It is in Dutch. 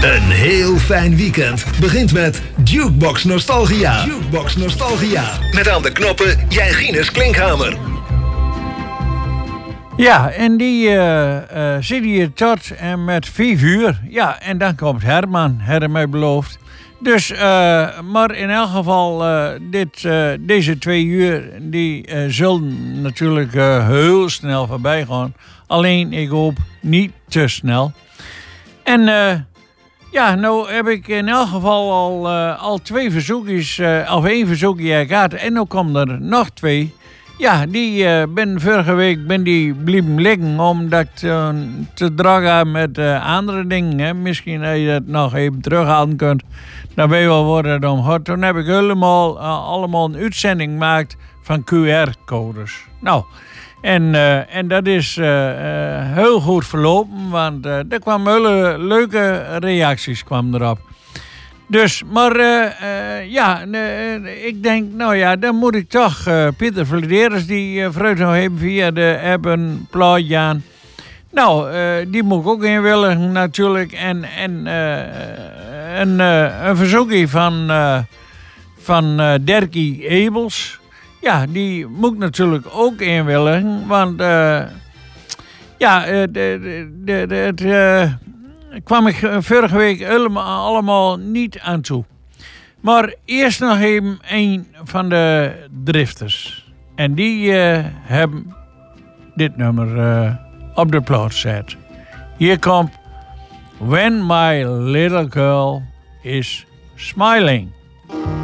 Een heel fijn weekend begint met Jukebox Nostalgia. Jukebox Nostalgia. Met aan de knoppen Jijgines Klinkhamer. Ja, en die zit hier tot en met 5 uur. Ja, en dan komt Herman, had mij beloofd. Dus, maar in elk geval, deze 2 uur, die zullen natuurlijk heel snel voorbij gaan. Alleen, ik hoop niet te snel. En ja, nou heb ik in elk geval al 2 verzoekjes, of 1 verzoekje gehad. En nu komen er nog 2. Ja, die vorige week blijven liggen omdat ik te druk had met andere dingen. Hè. Misschien dat je dat nog even terughalen kunt. Dan weet je wel waar het om gaat. Toen heb ik allemaal een uitzending gemaakt van QR-codes. Nou, en dat is heel goed verlopen, want er kwamen hele leuke reacties erop. Dus, maar ja, ik denk, nou ja, dan moet ik toch Pieter Vladeres, die vooruit nog hebben via de app een plaatje aan. Nou, die moet ik ook inwilligen natuurlijk. En een verzoekje van Derkie Ebels. Ja, die moet ik natuurlijk ook inwilligen. Want ja, kwam ik vorige week allemaal niet aan toe. Maar eerst nog even een van de drifters. En die hebben dit nummer op de plaat gezet. Hier komt When My Little Girl Is Smiling.